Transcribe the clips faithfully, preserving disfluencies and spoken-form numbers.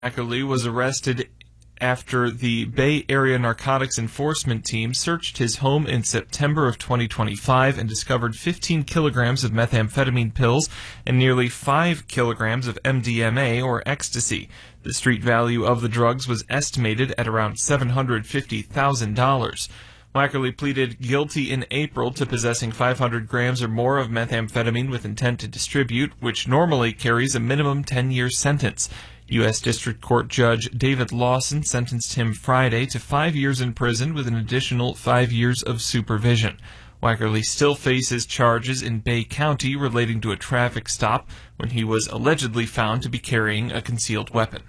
Ackerley was arrested after the Bay Area Narcotics Enforcement Team searched his home in September of twenty twenty-five and discovered fifteen kilograms of methamphetamine pills and nearly five kilograms of M D M A, or ecstasy. The street value of the drugs was estimated at around seven hundred fifty thousand dollars. Wackerly pleaded guilty in April to possessing five hundred grams or more of methamphetamine with intent to distribute, which normally carries a minimum ten-year sentence. U S District Court Judge David Lawson sentenced him Friday to five years in prison with an additional five years of supervision. Wackerly still faces charges in Bay County relating to a traffic stop when he was allegedly found to be carrying a concealed weapon.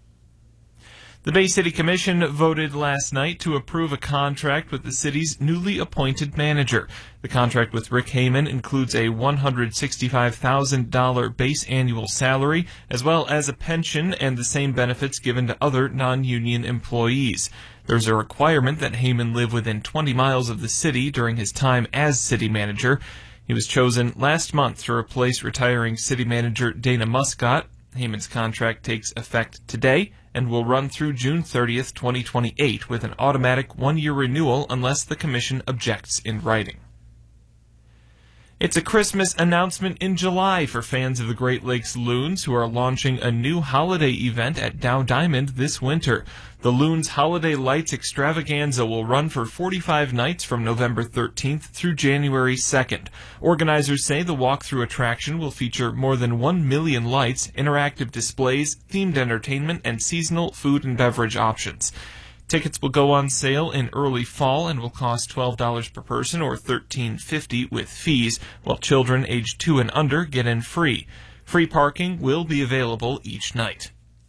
The Bay City Commission voted last night to approve a contract with the city's newly appointed manager. The contract with Rick Heyman includes a one hundred sixty-five thousand dollars base annual salary, as well as a pension and the same benefits given to other non-union employees. There's a requirement that Heyman live within twenty miles of the city during his time as city manager. He was chosen last month to replace retiring city manager Dana Muscott. Heyman's contract takes effect today and will run through June thirtieth, twenty twenty-eight, with an automatic one-year renewal unless the commission objects in writing. It's a Christmas announcement in July for fans of the Great Lakes Loons, who are launching a new holiday event at Dow Diamond this winter. The Loons Holiday Lights Extravaganza will run for forty-five nights from November thirteenth through January second. Organizers say the walkthrough attraction will feature more than one million lights, interactive displays, themed entertainment, and seasonal food and beverage options. Tickets will go on sale in early fall and will cost twelve dollars per person or thirteen dollars and fifty cents with fees, while children aged two and under get in free. Free parking will be available each night.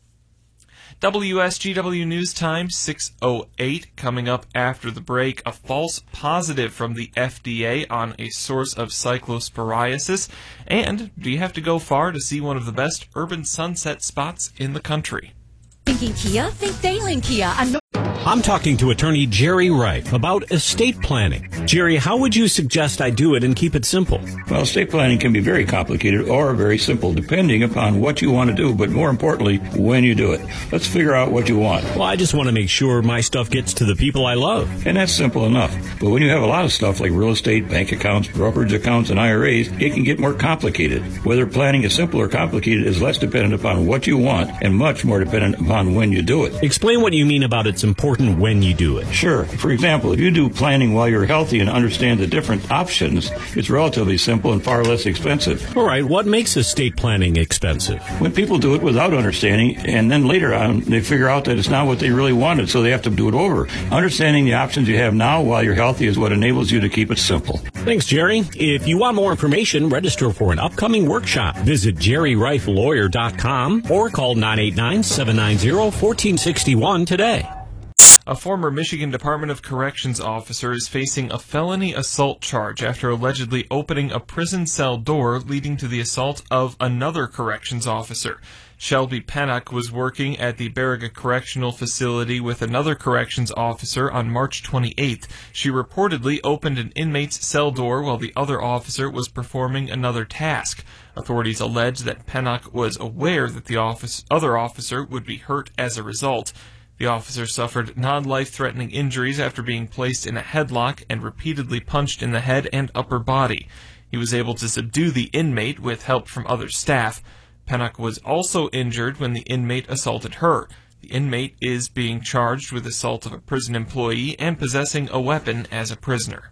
W S G W News Time, six oh eight. Coming up after the break, a false positive from the F D A on a source of cyclosporiasis. And do you have to go far to see one of the best urban sunset spots in the country? Thinking Kia? Think Thalen Kia. I'm I'm talking to attorney Jerry Reif about estate planning. Jerry, how would you suggest I do it and keep it simple? Well, estate planning can be very complicated or very simple, depending upon what you want to do, but more importantly, when you do it. Let's figure out what you want. Well, I just want to make sure my stuff gets to the people I love. And that's simple enough. But when you have a lot of stuff like real estate, bank accounts, brokerage accounts, and I R As, it can get more complicated. Whether planning is simple or complicated is less dependent upon what you want and much more dependent upon when you do it. Explain what you mean about it's important when you do it. Sure. For example, if you do planning while you're healthy and understand the different options, it's relatively simple and far less expensive. All right. What makes estate planning expensive? When people do it without understanding, and then later on they figure out that it's not what they really wanted, so they have to do it over. Understanding the options you have now while you're healthy is what enables you to keep it simple. Thanks, Jerry. If you want more information, register for an upcoming workshop. Visit jerry reif lawyer dot com or call nine eight nine, seven nine zero, one four six one today. A former Michigan Department of Corrections officer is facing a felony assault charge after allegedly opening a prison cell door leading to the assault of another corrections officer. Shelby Pennock was working at the Baraga Correctional Facility with another corrections officer on March twenty-eighth. She reportedly opened an inmate's cell door while the other officer was performing another task. Authorities allege that Pennock was aware that the office, other officer would be hurt as a result. The officer suffered non-life-threatening injuries after being placed in a headlock and repeatedly punched in the head and upper body. He was able to subdue the inmate with help from other staff. Pennock was also injured when the inmate assaulted her. The inmate is being charged with assault of a prison employee and possessing a weapon as a prisoner.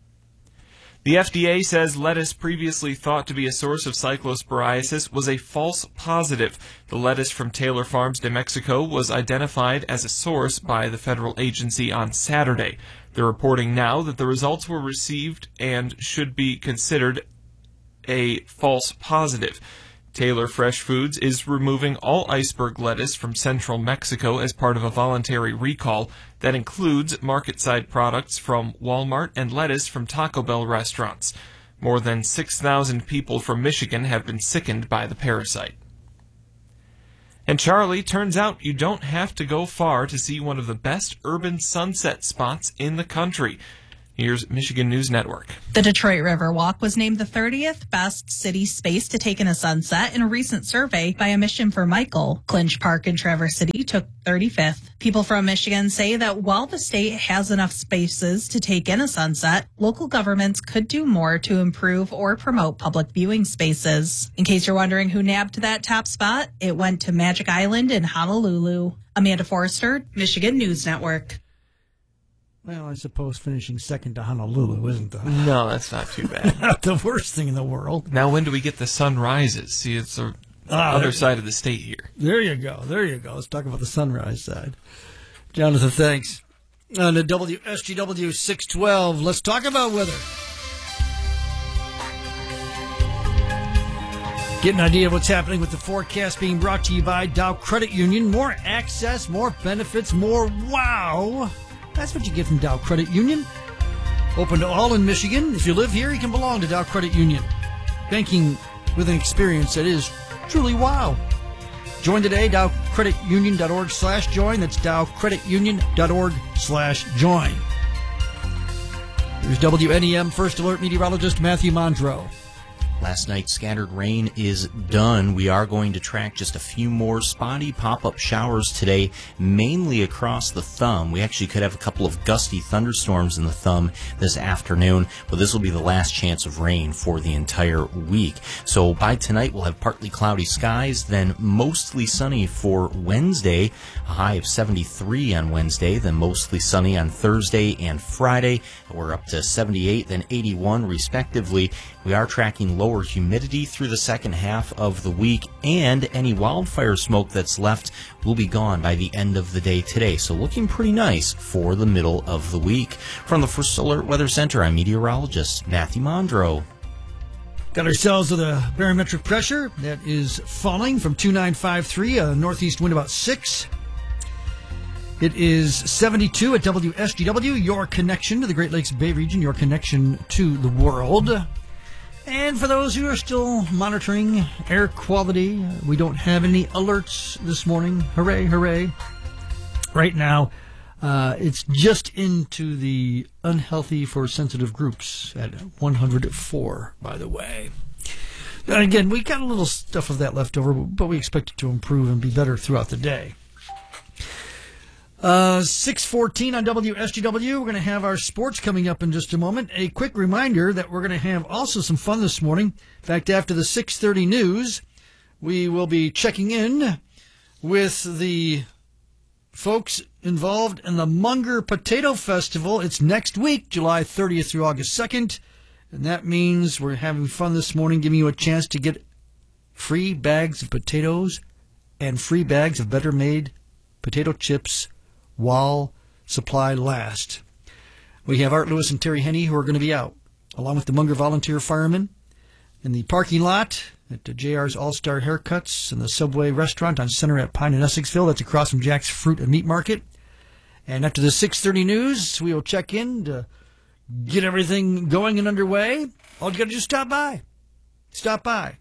The F D A says lettuce previously thought to be a source of cyclosporiasis was a false positive. The lettuce from Taylor Farms, New Mexico, was identified as a source by the federal agency on Saturday. They're reporting now that the results were received and should be considered a false positive. Taylor Fresh Foods is removing all iceberg lettuce from central Mexico as part of a voluntary recall that includes market-side products from Walmart and lettuce from Taco Bell restaurants. More than six thousand people from Michigan have been sickened by the parasite. And Charlie, turns out you don't have to go far to see one of the best urban sunset spots in the country. Here's Michigan News Network. The Detroit Riverwalk was named the thirtieth best city space to take in a sunset in a recent survey by A Mission for Michael. Clinch Park in Traverse City took thirty-fifth. People from Michigan say that while the state has enough spaces to take in a sunset, local governments could do more to improve or promote public viewing spaces. In case you're wondering who nabbed that top spot, it went to Magic Island in Honolulu. Amanda Forrester, Michigan News Network. Well, I suppose finishing second to Honolulu isn't the No, that's not too bad. not the worst thing in the world. Now, when do we get the sunrises? See, it's the Ah, other there- side of the state here. There you go. There you go. Let's talk about the sunrise side. Jonathan, thanks. On the W S G W six twelve, let's talk about weather. Get an idea of what's happening with the forecast being brought to you by Dow Credit Union. More access, more benefits, more wow. That's what you get from Dow Credit Union. Open to all in Michigan. If you live here, you can belong to Dow Credit Union. Banking with an experience that is truly wow. Join today, dowcreditunion.org slash join. That's dowcreditunion.org slash join. Here's W N E M First Alert meteorologist Matthew Mondro. Last night's scattered rain is done. We are going to track just a few more spotty pop-up showers today, mainly across the thumb. We actually could have a couple of gusty thunderstorms in the thumb this afternoon, but this will be the last chance of rain for the entire week. So by tonight, we'll have partly cloudy skies, then mostly sunny for Wednesday, a high of seventy-three on Wednesday, then mostly sunny on Thursday and Friday. We're up to seventy-eight, then eighty-one respectively. We are tracking lower humidity through the second half of the week, and any wildfire smoke that's left will be gone by the end of the day today. So looking pretty nice for the middle of the week. From the First Alert Weather Center, I'm meteorologist Matthew Mondro. Got ourselves with a barometric pressure that is falling from two nine five three, a northeast wind about six. It is seventy-two at W S G W, your connection to the Great Lakes Bay region, your connection to the world. And for those who are still monitoring air quality, we don't have any alerts this morning. Hooray, hooray. Right now, uh, it's just into the unhealthy for sensitive groups at one hundred four, by the way. And again, we got a little stuff of that left over, but we expect it to improve and be better throughout the day. Uh, six fourteen on W S G W. We're going to have our sports coming up in just a moment. A quick reminder that we're going to have also some fun this morning. In fact, after the six thirty news, we will be checking in with the folks involved in the Munger Potato Festival. It's next week, July thirtieth through August second. And that means we're having fun this morning, giving you a chance to get free bags of potatoes and free bags of better made potato chips while supply lasts. We have Art Lewis and Terry Henney who are going to be out, along with the Munger Volunteer Firemen, in the parking lot at J R's All-Star Haircuts and the Subway restaurant on Center at Pine and Essexville. That's across from Jack's Fruit and Meat Market. And after the six thirty news, we will check in to get everything going and underway. All you got to do is stop by. Stop by.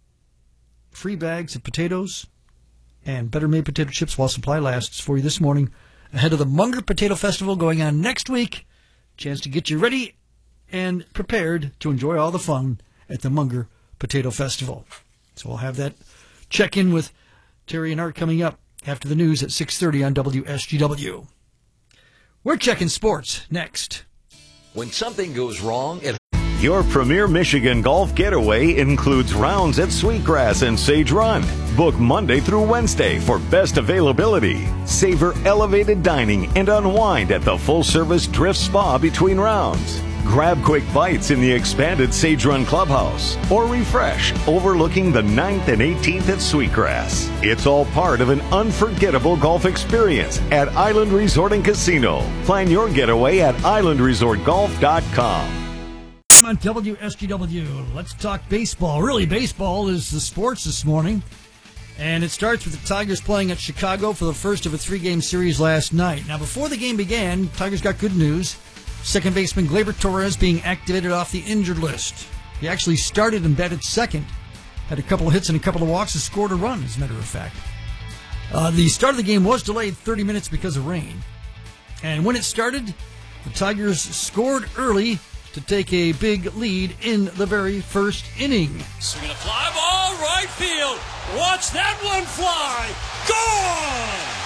Free bags of potatoes and better made potato chips while supply lasts for you this morning ahead of the Munger Potato Festival going on next week. Chance to get you ready and prepared to enjoy all the fun at the Munger Potato Festival. So we'll have that check-in with Terry and Art coming up after the news at six thirty on W S G W. We're checking sports next. When something goes wrong, it Your premier Michigan golf getaway includes rounds at Sweetgrass and Sage Run. Book Monday through Wednesday for best availability. Savor elevated dining and unwind at the full-service Drift Spa between rounds. Grab quick bites in the expanded Sage Run Clubhouse or refresh overlooking the ninth and eighteenth at Sweetgrass. It's all part of an unforgettable golf experience at Island Resort and Casino. Plan your getaway at island resort golf dot com. On W S G W, let's talk baseball. Really, baseball is the sports this morning. And it starts with the Tigers playing at Chicago for the first of a three-game series last night. Now, before the game began, Tigers got good news. Second baseman Gleyber Torres being activated off the injured list. He actually started and batted second. Had a couple of hits and a couple of walks and scored a run, as a matter of fact. Uh, the start of the game was delayed thirty minutes because of rain. And when it started, The Tigers scored early to take a big lead in the very first inning. Swing a fly ball, right field. Watch that one fly. Gone!